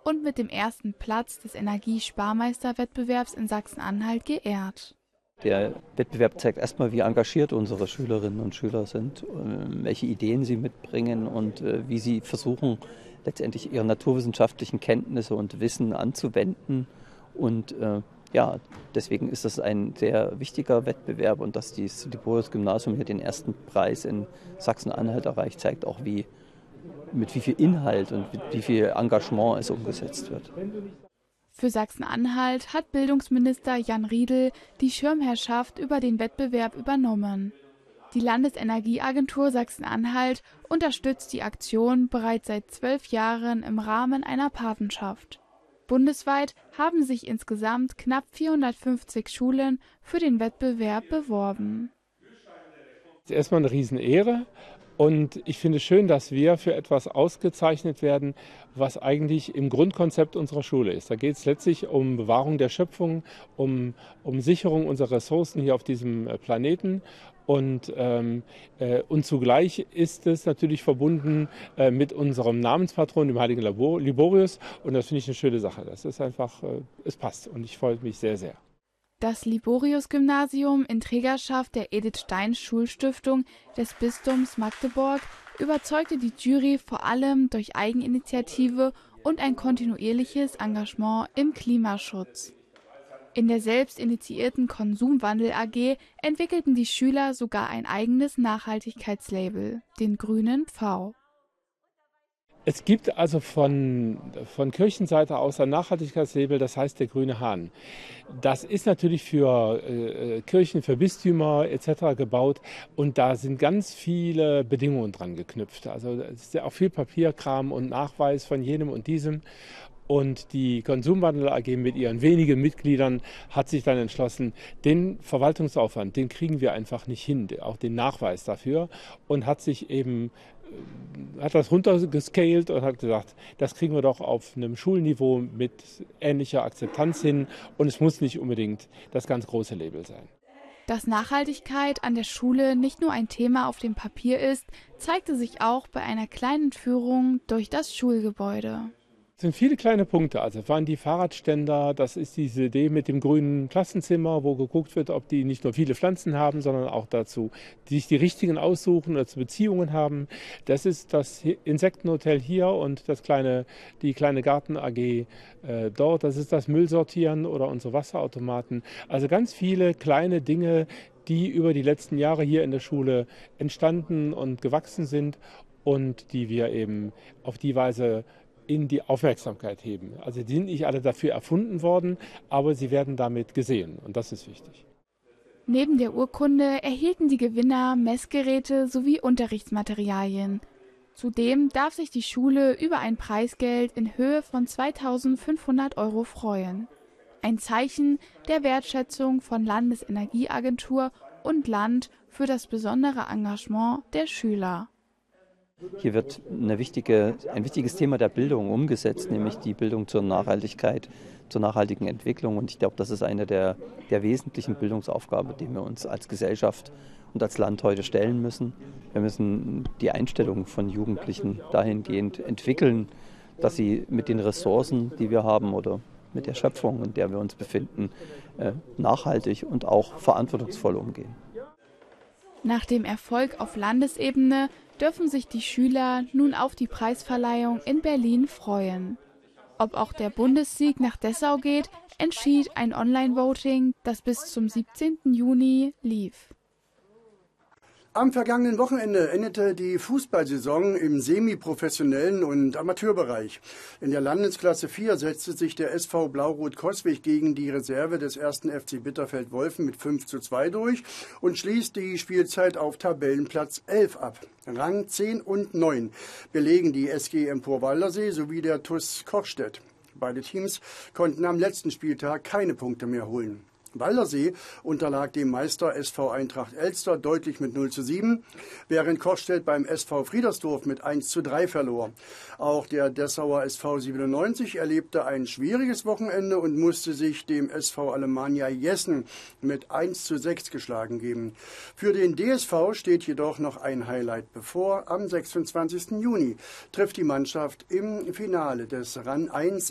und mit dem ersten Platz des Energiesparmeisterwettbewerbs in Sachsen-Anhalt geehrt. Der Wettbewerb zeigt erstmal, wie engagiert unsere Schülerinnen und Schüler sind, welche Ideen sie mitbringen und wie sie versuchen, letztendlich ihre naturwissenschaftlichen Kenntnisse und Wissen anzuwenden. Und ja, deswegen ist das ein sehr wichtiger Wettbewerb, und dass das Liborius-Gymnasium hier den ersten Preis in Sachsen-Anhalt erreicht, zeigt auch, mit wie viel Inhalt und mit wie viel Engagement es umgesetzt wird. Für Sachsen-Anhalt hat Bildungsminister Jan Riedl die Schirmherrschaft über den Wettbewerb übernommen. Die Landesenergieagentur Sachsen-Anhalt unterstützt die Aktion bereits seit 12 Jahren im Rahmen einer Patenschaft. Bundesweit haben sich insgesamt knapp 450 Schulen für den Wettbewerb beworben. Das ist erstmal eine Riesenehre. Und ich finde es schön, dass wir für etwas ausgezeichnet werden, was eigentlich im Grundkonzept unserer Schule ist. Da geht es letztlich um Bewahrung der Schöpfung, um Sicherung unserer Ressourcen hier auf diesem Planeten. Und zugleich ist es natürlich verbunden mit unserem Namenspatron, dem heiligen Liborius. Und das finde ich eine schöne Sache. Das ist einfach, es passt, und ich freue mich sehr, sehr. Das Liborius-Gymnasium in Trägerschaft der Edith-Stein-Schulstiftung des Bistums Magdeburg überzeugte die Jury vor allem durch Eigeninitiative und ein kontinuierliches Engagement im Klimaschutz. In der selbst initiierten Konsumwandel AG entwickelten die Schüler sogar ein eigenes Nachhaltigkeitslabel, den grünen Pfau. Es gibt also von Kirchenseite aus ein Nachhaltigkeitslabel, das heißt der grüne Hahn. Das ist natürlich für Kirchen, für Bistümer etc. gebaut, und da sind ganz viele Bedingungen dran geknüpft. Also es ist ja auch viel Papierkram und Nachweis von jenem und diesem. Und die Konsumwandel AG mit ihren wenigen Mitgliedern hat sich dann entschlossen, den Verwaltungsaufwand, den kriegen wir einfach nicht hin, auch den Nachweis dafür, und hat das runtergescaled und hat gesagt, das kriegen wir doch auf einem Schulniveau mit ähnlicher Akzeptanz hin, und es muss nicht unbedingt das ganz große Label sein. Dass Nachhaltigkeit an der Schule nicht nur ein Thema auf dem Papier ist, zeigte sich auch bei einer kleinen Führung durch das Schulgebäude. Es sind viele kleine Punkte. Also waren die Fahrradständer, das ist diese Idee mit dem grünen Klassenzimmer, wo geguckt wird, ob die nicht nur viele Pflanzen haben, sondern auch dazu sich die richtigen aussuchen oder zu Beziehungen haben. Das ist das Insektenhotel hier und die kleine Garten AG dort. Das ist das Müllsortieren oder unsere Wasserautomaten. Also ganz viele kleine Dinge, die über die letzten Jahre hier in der Schule entstanden und gewachsen sind und die wir eben auf die Weise in die Aufmerksamkeit heben. Also die sind nicht alle dafür erfunden worden, aber sie werden damit gesehen, und das ist wichtig. Neben der Urkunde erhielten die Gewinner Messgeräte sowie Unterrichtsmaterialien. Zudem darf sich die Schule über ein Preisgeld in Höhe von 2.500 € freuen. Ein Zeichen der Wertschätzung von Landesenergieagentur und Land für das besondere Engagement der Schüler. Hier wird ein wichtiges Thema der Bildung umgesetzt, nämlich die Bildung zur Nachhaltigkeit, zur nachhaltigen Entwicklung. Und ich glaube, das ist eine der wesentlichen Bildungsaufgaben, die wir uns als Gesellschaft und als Land heute stellen müssen. Wir müssen die Einstellung von Jugendlichen dahingehend entwickeln, dass sie mit den Ressourcen, die wir haben, oder mit der Schöpfung, in der wir uns befinden, nachhaltig und auch verantwortungsvoll umgehen. Nach dem Erfolg auf Landesebene dürfen sich die Schüler nun auf die Preisverleihung in Berlin freuen. Ob auch der Bundessieg nach Dessau geht, entschied ein Online-Voting, das bis zum 17. Juni lief. Am vergangenen Wochenende endete die Fußballsaison im semiprofessionellen und Amateurbereich. In der Landesklasse 4 setzte sich der SV Blau-Rot-Coswig gegen die Reserve des 1. FC Bitterfeld-Wolfen mit 5:2 durch und schließt die Spielzeit auf Tabellenplatz 11 ab. Rang 10 und 9 belegen die SG Empor-Waldersee sowie der TuS Kochstedt. Beide Teams konnten am letzten Spieltag keine Punkte mehr holen. Waldersee unterlag dem Meister SV Eintracht Elster deutlich mit 0:7, während Kochstedt beim SV Friedersdorf mit 1:3 verlor. Auch der Dessauer SV 97 erlebte ein schwieriges Wochenende und musste sich dem SV Alemannia Jessen mit 1:6 geschlagen geben. Für den DSV steht jedoch noch ein Highlight bevor. Am 26. Juni trifft die Mannschaft im Finale des RAN 1